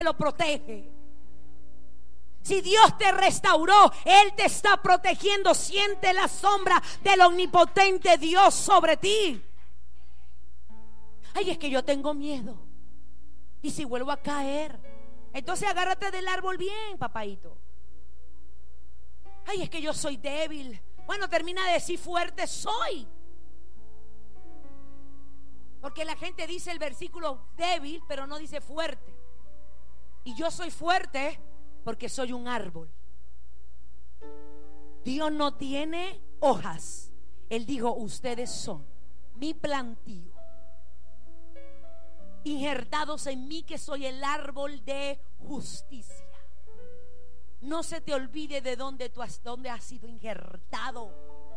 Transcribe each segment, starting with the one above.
lo protege. Si Dios te restauró, Él te está protegiendo. Siente la sombra del omnipotente Dios sobre ti. Ay, es que yo tengo miedo. ¿Y si vuelvo a caer? Entonces agárrate del árbol bien, papaito. Ay, es que yo soy débil. Bueno, termina de decir fuerte soy. Porque la gente dice el versículo débil, pero no dice fuerte. Y yo soy fuerte porque soy un árbol. Dios no tiene hojas. Él dijo, ustedes son mi plantío, injertados en mí, que soy el árbol de justicia. No se te olvide de dónde has sido injertado.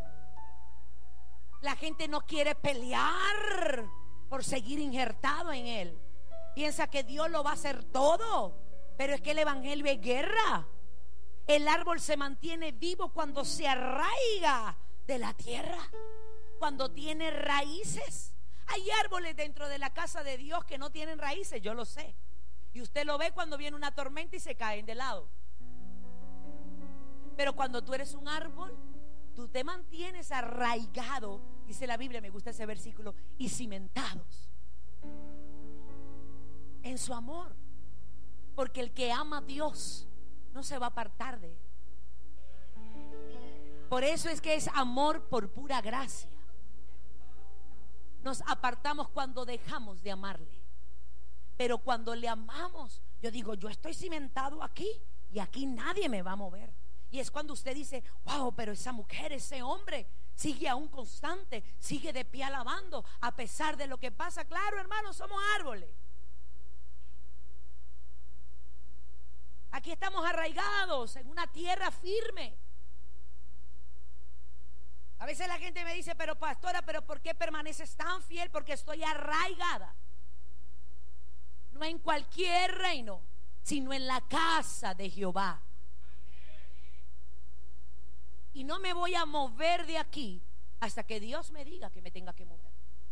La gente no quiere pelear por seguir injertado en Él. Piensa que Dios lo va a hacer todo, pero es que el evangelio es guerra. El árbol se mantiene vivo cuando se arraiga de la tierra, cuando tiene raíces. Hay árboles dentro de la casa de Dios que no tienen raíces, yo lo sé. Y usted lo ve cuando viene una tormenta y se caen de lado. Pero cuando tú eres un árbol, tú te mantienes arraigado, dice la Biblia, me gusta ese versículo, y cimentados en su amor. Porque el que ama a Dios no se va a apartar de Él. Por eso es que es amor por pura gracia. Nos apartamos cuando dejamos de amarle. Pero cuando le amamos, yo digo, yo estoy cimentado aquí y aquí nadie me va a mover. Y es cuando usted dice, wow, pero esa mujer, ese hombre sigue aún constante, sigue de pie alabando a pesar de lo que pasa. Claro, hermanos, somos árboles. Aquí estamos arraigados en una tierra firme. A veces la gente me dice, pero pastora, ¿pero por qué permaneces tan fiel? Porque estoy arraigada. No en cualquier reino, sino en la casa de Jehová. Y no me voy a mover de aquí hasta que Dios me diga que me tenga que mover.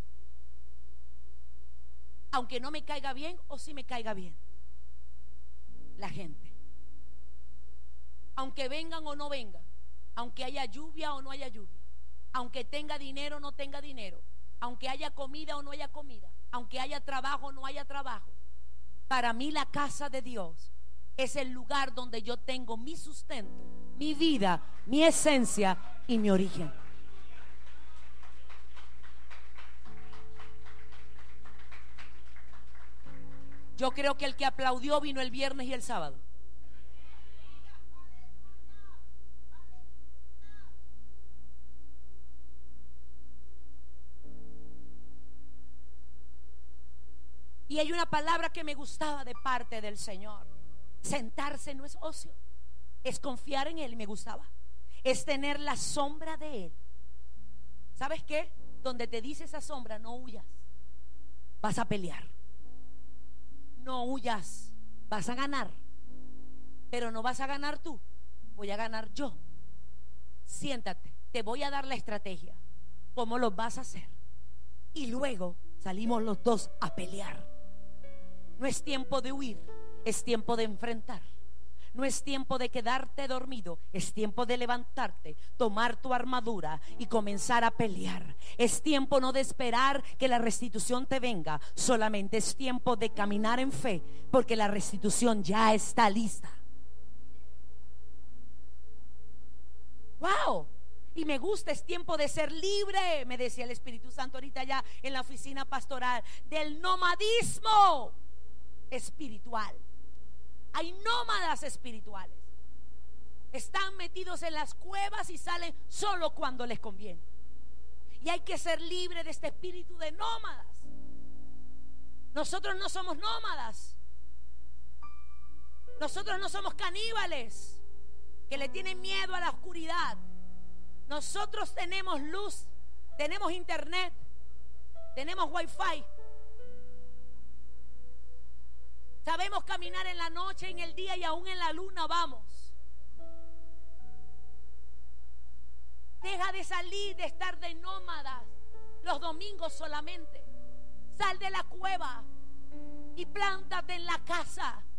Aunque no me caiga bien o si me caiga bien la gente. Aunque vengan o no vengan, aunque haya lluvia o no haya lluvia, aunque tenga dinero o no tenga dinero, aunque haya comida o no haya comida, aunque haya trabajo o no haya trabajo. Para mí la casa de Dios es el lugar donde yo tengo mi sustento, mi vida, mi esencia y mi origen. Yo creo que el que aplaudió vino el viernes y el sábado. Y hay una palabra que me gustaba de parte del Señor. Sentarse no es ocio, es confiar en Él, y me gustaba. Es tener la sombra de Él. ¿Sabes qué? Donde te dice esa sombra, no huyas, vas a pelear. No huyas, vas a ganar. Pero no vas a ganar tú, voy a ganar yo. Siéntate, te voy a dar la estrategia, cómo lo vas a hacer. Y luego salimos los dos a pelear. No es tiempo de huir, es tiempo de enfrentar. No es tiempo de quedarte dormido, es tiempo de levantarte, tomar tu armadura y comenzar a pelear. Es tiempo no de esperar que la restitución te venga, solamente es tiempo de caminar en fe, porque la restitución ya está lista. ¡Wow! Y me gusta, es tiempo de ser libre, me decía el Espíritu Santo ahorita allá en la oficina pastoral, del nomadismo espiritual. Hay nómadas espirituales. Están metidos en las cuevas y salen solo cuando les conviene. Y hay que ser libre de este espíritu de nómadas. Nosotros no somos nómadas. Nosotros no somos caníbales que le tienen miedo a la oscuridad. Nosotros tenemos luz, tenemos internet, tenemos wifi. Sabemos caminar en la noche, en el día y aún en la luna vamos. Deja de salir, de estar de nómadas los domingos solamente. Sal de la cueva y plántate en la casa